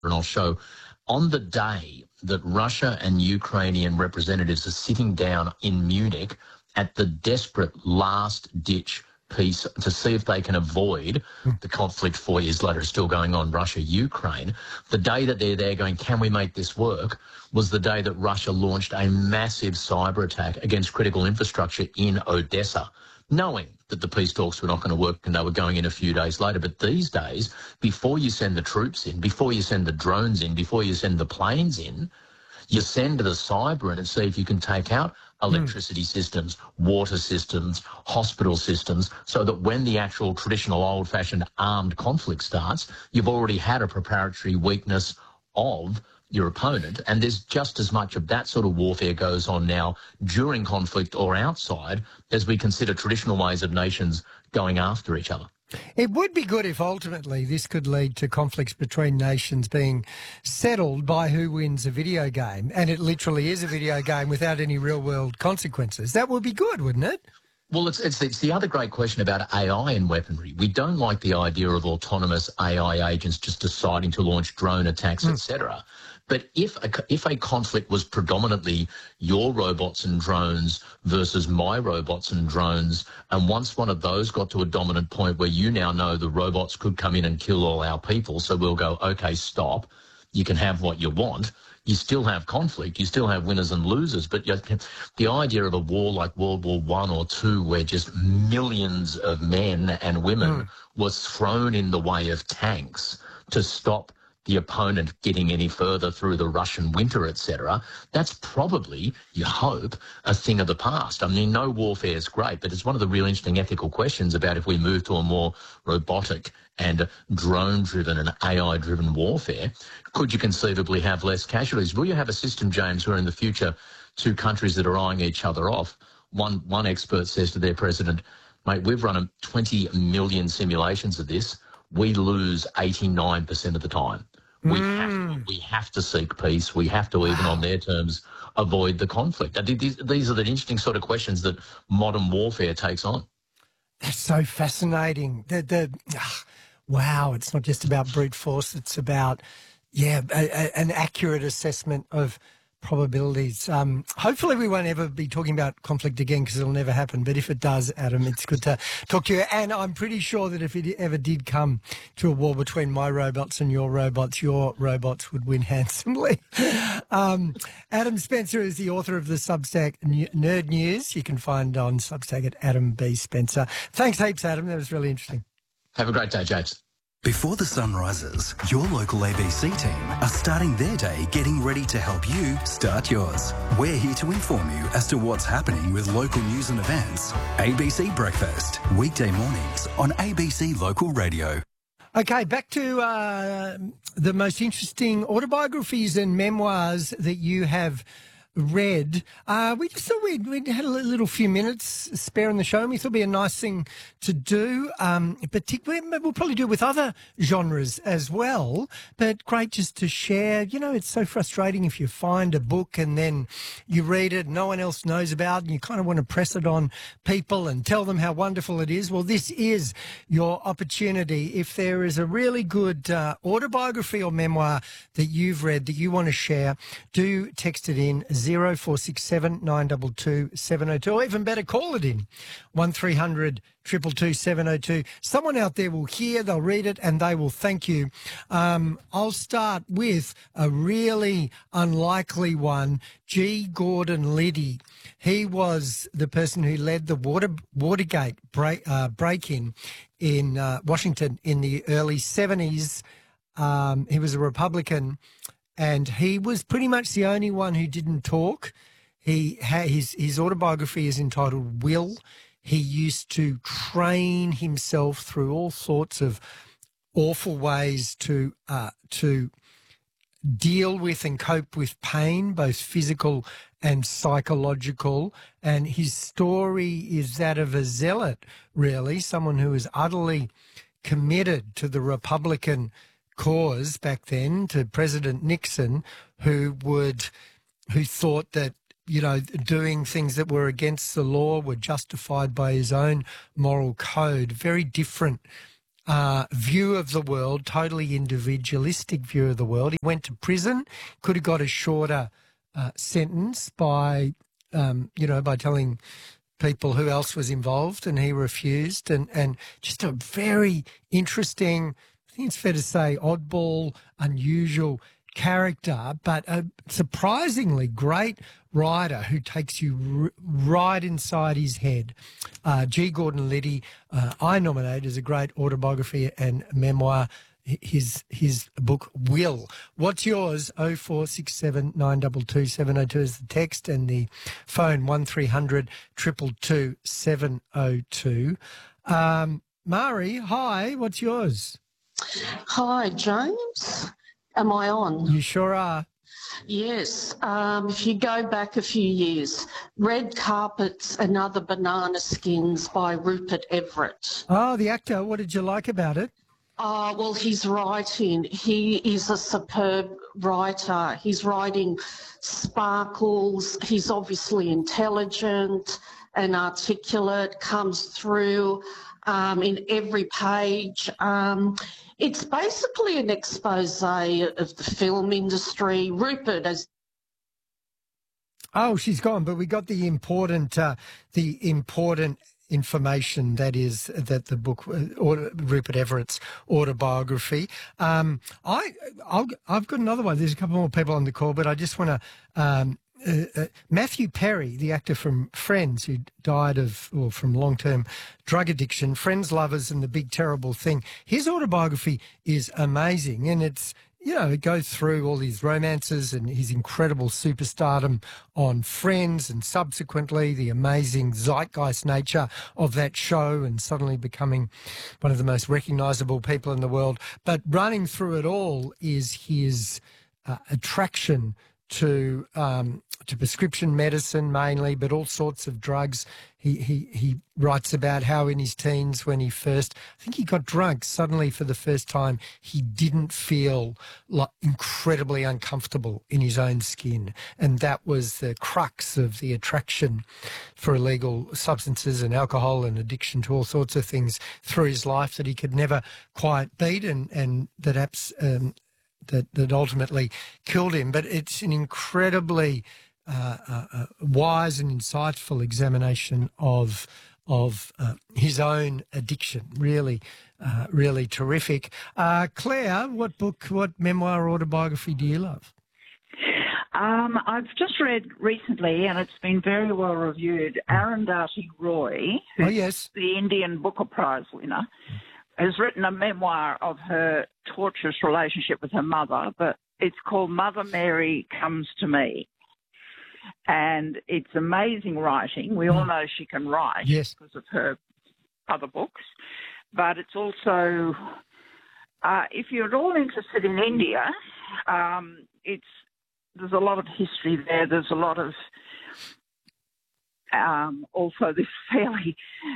and I'll show on the day that Russia and Ukrainian representatives are sitting down in Munich at the desperate last-ditch peace to see if they can avoid the conflict 4 years later still going on, Russia-Ukraine. The day that they're there going, can we make this work, was the day that Russia launched a massive cyber attack against critical infrastructure in Odessa, knowing that the peace talks were not going to work and they were going in a few days later. But these days, before you send the troops in, before you send the drones in, before you send the planes in, you send the cyber in and see if you can take out electricity systems, water systems, hospital systems, so that when the actual traditional old-fashioned armed conflict starts, you've already had a preparatory weakness of your opponent. And there's just as much of that sort of warfare goes on now during conflict or outside as we consider traditional ways of nations going after each other. It would be good if ultimately this could lead to conflicts between nations being settled by who wins a video game, and it literally is a video game without any real-world consequences. That would be good, wouldn't it? Well, it's the other great question about AI and weaponry. We don't like the idea of autonomous AI agents just deciding to launch drone attacks, etc. But if a conflict was predominantly your robots and drones versus my robots and drones, and once one of those got to a dominant point where you now know the robots could come in and kill all our people, so we'll go, okay, stop, you can have what you want. You still have conflict, you still have winners and losers, but the idea of a war like World War I or II, where just millions of men and women was thrown in the way of tanks to stop the opponent getting any further through the Russian winter, etc., that's probably, you hope, a thing of the past. I mean, no warfare is great, but it's one of the real interesting ethical questions about if we move to a more robotic and drone-driven and AI-driven warfare, could you conceivably have less casualties? Will you have a system, James, where in the future two countries that are eyeing each other off, one expert says to their president, mate, we've run 20 million simulations of this, we lose 89% of the time. We have to seek peace. We have to, even on their terms, avoid the conflict. I think these are the interesting sort of questions that modern warfare takes on. That's so fascinating. Wow, it's not just about brute force. It's about, an accurate assessment of probabilities. Hopefully we won't ever be talking about conflict again because it'll never happen. But if it does, Adam, it's good to talk to you. And I'm pretty sure that if it ever did come to a war between my robots and your robots would win handsomely. Adam Spencer is the author of the Substack Nerd News. You can find on Substack at Adam B. Spencer. Thanks heaps, Adam. That was really interesting. Have a great day, James. Before the sun rises, your local ABC team are starting their day getting ready to help you start yours. We're here to inform you as to what's happening with local news and events. ABC Breakfast, weekday mornings on ABC Local Radio. Okay, back to the most interesting autobiographies and memoirs that you have read. We just thought we'd had a little few minutes spare in the show, and we thought it'd be a nice thing to do. Particularly, we'll probably do it with other genres as well, but great just to share. You know, it's so frustrating if you find a book and then you read it, no one else knows about it, and you kind of want to press it on people and tell them how wonderful it is. Well, this is your opportunity. If there is a really good autobiography or memoir that you've read that you want to share, do text it in 0467 922 702, or even better, call it in 1300 222 702. Someone out there will hear, they'll read it, and they will thank you. I'll start with a really unlikely one. G. Gordon Liddy. He was the person who led the Watergate break-in in Washington in the early 70s. He was a Republican, and he was pretty much the only one who didn't talk. His autobiography is entitled Will. He used to train himself through all sorts of awful ways to deal with and cope with pain, both physical and psychological. And his story is that of a zealot, really, someone who was utterly committed to the Republican cause back then, to President Nixon, who thought that, you know, doing things that were against the law were justified by his own moral code. Very different view of the world, totally individualistic view of the world. He went to prison, could have got a shorter sentence by, by telling people who else was involved, and he refused. And just a very interesting, I think it's fair to say, oddball, unusual character, but a surprisingly great writer who takes you right inside his head. G. Gordon Liddy, I nominate as a great autobiography and memoir, his book Will. What's yours? 0467 922 702 is the text, and the phone 1300 222 702. Mari, hi, what's yours? Hi, James. Am I on? You sure are. Yes. If you go back a few years, Red Carpets and Other Banana Skins by Rupert Everett. Oh, the actor. What did you like about it? Well, his writing. He is a superb writer. His writing sparkles. He's obviously intelligent and articulate, comes through in every page. It's basically an expose of the film industry. Rupert, as she's gone, but we got the important information that the book, Rupert Everett's autobiography. I've got another one. There's a couple more people on the call, but I just want to. Matthew Perry, the actor from Friends, who died from long-term drug addiction, Friends, Lovers and The Big Terrible Thing. His autobiography is amazing, and it's, it goes through all these romances and his incredible superstardom on Friends, and subsequently the amazing zeitgeist nature of that show and suddenly becoming one of the most recognisable people in the world. But running through it all is his attraction to prescription medicine mainly, but all sorts of drugs. He writes about how in his teens, when I think he got drunk, suddenly for the first time he didn't feel incredibly uncomfortable in his own skin, and that was the crux of the attraction for illegal substances and alcohol and addiction to all sorts of things through his life that he could never quite beat, and that ultimately killed him. But it's an incredibly wise and insightful examination of his own addiction. Really terrific. Claire, what book, what memoir, autobiography do you love? I've just read recently, and it's been very well reviewed, Arundhati Roy, who's the Indian Booker Prize winner, has written a memoir of her torturous relationship with her mother, but it's called Mother Mary Comes to Me. And it's amazing writing. We all know she can write because of her other books. But it's also, if you're at all interested in India, there's a lot of history there. There's a lot of also this fairly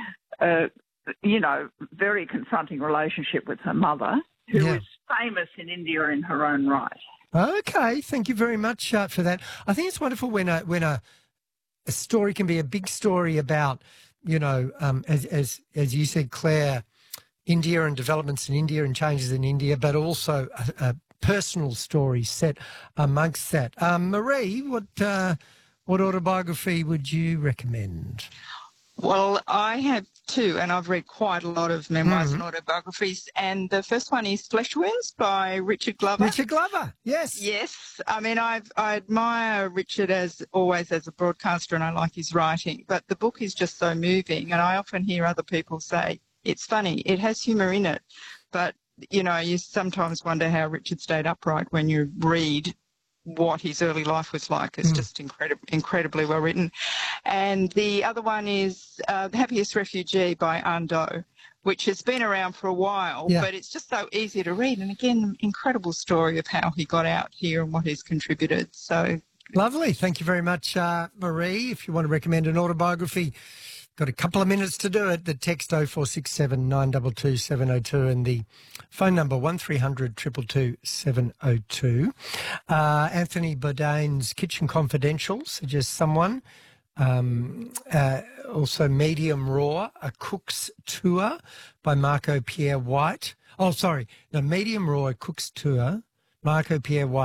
very confronting relationship with her mother, who is famous in India in her own right. Okay, thank you very much for that. I think it's wonderful when a story can be a big story about, as you said, Claire, India and developments in India and changes in India, but also a personal story set amongst that. Marie, what autobiography would you recommend? Well, I have two, and I've read quite a lot of memoirs and autobiographies. And the first one is Flesh Wounds by Richard Glover. Richard Glover, yes. Yes. I mean, I admire Richard as a broadcaster, and I like his writing. But the book is just so moving, and I often hear other people say, it's funny, it has humour in it. But, you sometimes wonder how Richard stayed upright when you read what his early life was like. It's just incredibly well written. And the other one is The Happiest Refugee by Ando, which has been around for a while, but it's just so easy to read. And again, an incredible story of how he got out here and what he's contributed. So lovely. Thank you very much, Marie. If you want to recommend an autobiography, got a couple of minutes to do it. The text 0467 922 702 and the phone number 1300 222 702. Anthony Bourdain's Kitchen Confidential suggests someone Also Medium Raw, A Cook's Tour by Marco Pierre White. Oh, sorry. No, Medium Raw, A Cook's Tour, Marco Pierre White.